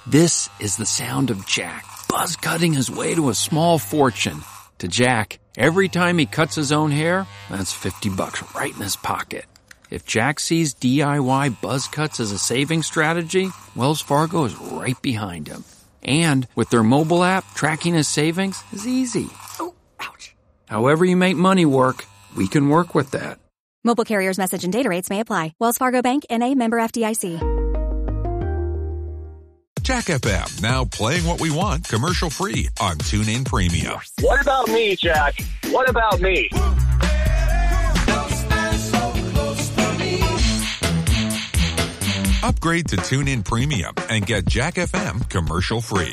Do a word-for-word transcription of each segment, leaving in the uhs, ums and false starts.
This is the sound of Jack, buzz cutting his way to a small fortune. To Jack, every time he cuts his own hair, that's fifty bucks right in his pocket. If Jack sees D I Y buzz cuts as a saving strategy, Wells Fargo is right behind him. And with their mobile app, tracking his savings is easy. Oh, ouch. However you make money work, we can work with that. Mobile carriers' message and data rates may apply. Wells Fargo Bank, N A, member F D I C. Jack F M, now playing what we want commercial-free on TuneIn Premium. What about me, Jack? What about me? Upgrade to TuneIn Premium and get Jack F M commercial-free.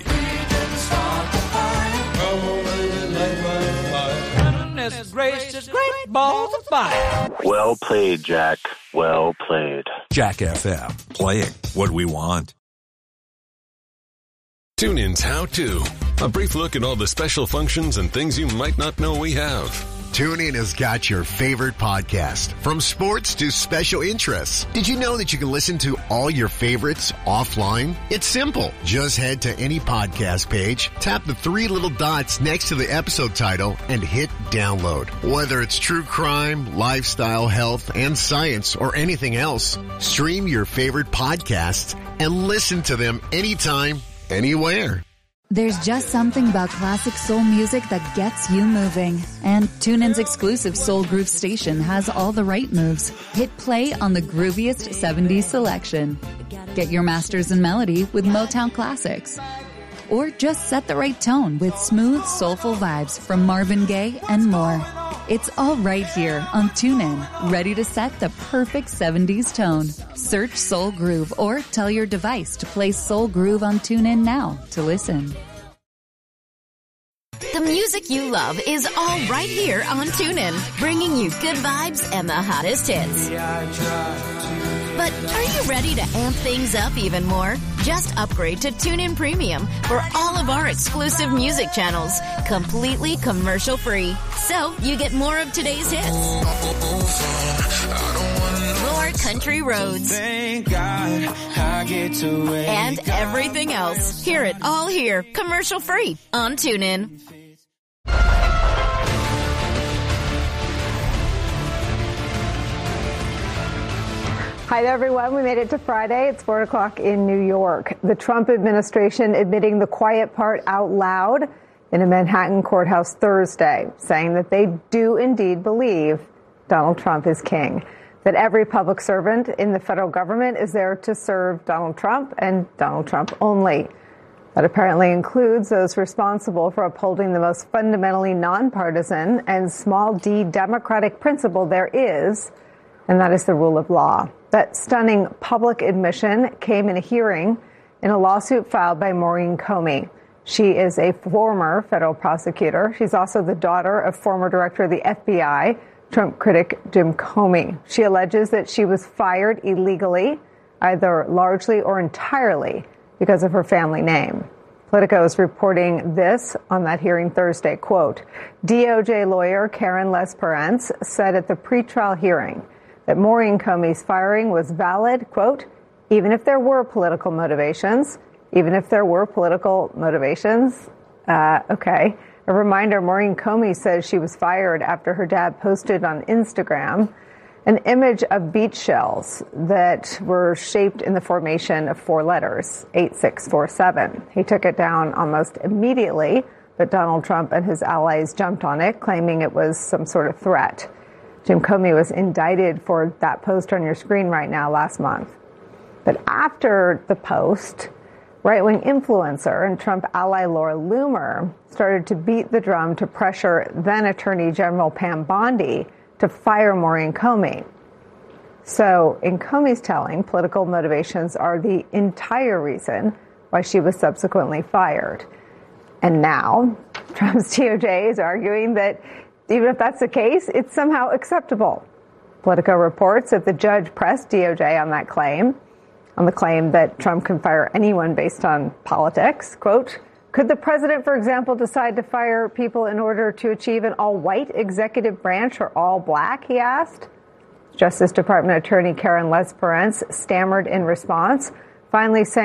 Well played, Jack. Well played. Jack F M, playing what we want. TuneIn's How To. A brief look at all the special functions and things you might not know we have. TuneIn has got your favorite podcast, from sports to special interests. Did you know that you can listen to all your favorites offline? It's simple. Just head to any podcast page, tap the three little dots next to the episode title, and hit download. Whether it's true crime, lifestyle, health, and science, or anything else, stream your favorite podcasts and listen to them anytime, anywhere. There's just something about classic soul music that gets you moving. And TuneIn's exclusive Soul Groove station has all the right moves. Hit play on the grooviest seventies selection. Get your masters in melody with Motown classics. Or just set the right tone with smooth, soulful vibes from Marvin Gaye and more. It's all right here on TuneIn, ready to set the perfect seventies tone. Search Soul Groove or tell your device to play Soul Groove on TuneIn now to listen. The music you love is all right here on TuneIn, bringing you good vibes and the hottest hits. But are you ready to amp things up even more? Just upgrade to TuneIn Premium for all of our exclusive music channels, completely commercial-free. So you get more of today's hits, more country roads, and everything else. Hear it all here, commercial-free on TuneIn. Hi there, everyone. We made it to Friday. It's four o'clock in New York. The Trump administration admitting the quiet part out loud in a Manhattan courthouse Thursday, saying that they do indeed believe Donald Trump is king, that every public servant in the federal government is there to serve Donald Trump and Donald Trump only. That apparently includes those responsible for upholding the most fundamentally nonpartisan and small d democratic principle there is, and that is the rule of law. That stunning public admission came in a hearing in a lawsuit filed by Maureen Comey. She is a former federal prosecutor. She's also the daughter of former director of the F B I, Trump critic Jim Comey. She alleges that she was fired illegally, either largely or entirely, because of her family name. Politico is reporting this on that hearing Thursday. Quote, D O J lawyer Karen Lesperance said at the pretrial hearing that Maureen Comey's firing was valid, quote, even if there were political motivations, even if there were political motivations. Uh, okay. A reminder, Maureen Comey says she was fired after her dad posted on Instagram an image of beach shells that were shaped in the formation of four letters, eight six four seven. He took it down almost immediately, but Donald Trump and his allies jumped on it, claiming it was some sort of threat. Jim Comey was indicted for that post on your screen right now last month. But after the post, right-wing influencer and Trump ally Laura Loomer started to beat the drum to pressure then Attorney General Pam Bondi to fire Maureen Comey. So in Comey's telling, political motivations are the entire reason why she was subsequently fired. And now Trump's D O J is arguing that even if that's the case, it's somehow acceptable. Politico reports that the judge pressed D O J on that claim, on the claim that Trump can fire anyone based on politics. Quote, could the president, for example, decide to fire people in order to achieve an all-white executive branch or all black, he asked. Justice Department Attorney Karen Lesperance stammered in response, finally saying